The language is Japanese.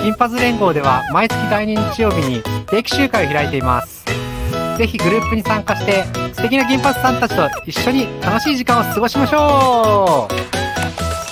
銀髪連合では毎月第2日曜日に定期集会を開いています。ぜひグループに参加して素敵な銀髪さんたちと一緒に楽しい時間を過ごしましょう。